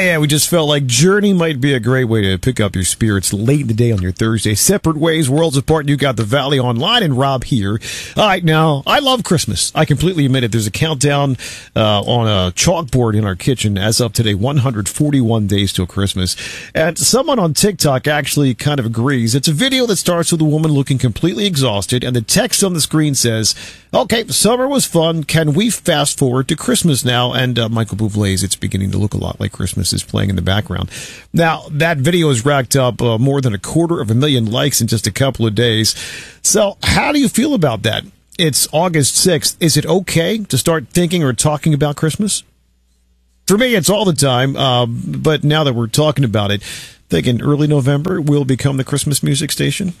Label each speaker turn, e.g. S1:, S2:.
S1: Yeah, we just felt like Journey might be a great way to pick up your spirits late in the day on your Thursday. Separate ways, worlds apart. You got the Valley Online and Rob here. All right, now, I love Christmas. I completely admit it. There's a countdown on a chalkboard in our kitchen as of today, 141 days till Christmas. And someone on TikTok actually kind of agrees. It's a video that starts with a woman looking completely exhausted, and the text on the screen says, "Okay, summer was fun. Can we fast forward to Christmas now?" And Michael Bublé's "It's Beginning to Look a Lot Like Christmas" is playing in the background. Now, that video has racked up more than 250,000 likes in just a couple of days. So how do you feel about that? It's August 6th. Is it okay to start thinking or talking about Christmas? For me, it's all the time, but now that we're talking about it, thinking early November will become the Christmas music station.